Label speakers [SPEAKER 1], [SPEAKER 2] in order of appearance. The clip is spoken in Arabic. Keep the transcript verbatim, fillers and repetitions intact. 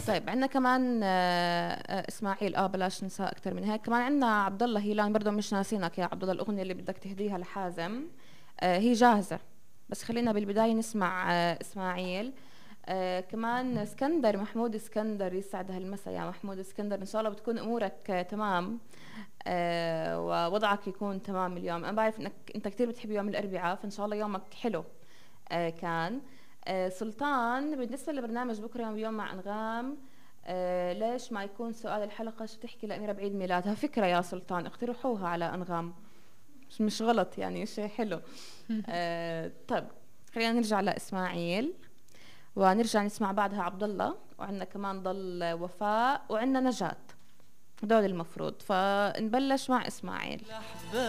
[SPEAKER 1] طيب عندنا كمان آه، آه، اسماعيل، اه بلاش نساء اكثر من هيك. كمان عندنا عبد الله هيلان، برضه مش ناسينك يا عبد الله. الاغنيه اللي بدك تهديها لحازم آه هي جاهزه، بس خلينا بالبدايه نسمع آه اسماعيل. آه كمان اسكندر، محمود اسكندر، يسعد هالمسا يا محمود اسكندر، ان شاء الله بتكون امورك آه تمام آه ووضعك يكون تمام اليوم. انا بعرف انك انت كثير بتحب يوم الاربعاء، فان شاء الله يومك حلو آه كان. آه سلطان، بالنسبة لبرنامج بكرة يوم بيوم مع أنغام، آه ليش ما يكون سؤال الحلقة شو تحكي لأميرة بعيد ميلادها؟ فكرة يا سلطان، اقترحوها على أنغام، مش, مش غلط يعني، شيء حلو. آه طيب خلينا نرجع لإسماعيل، ونرجع نسمع بعدها عبد الله، وعندنا كمان ضل وفاء، وعندنا نجاة. هدول المفروض، فنبلش مع إسماعيل.